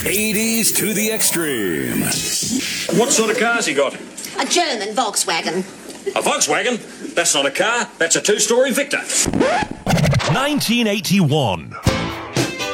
80s to the extreme. What sort of car's he got? A German Volkswagen. A Volkswagen? That's not a car, that's a two-story Victor. 1981.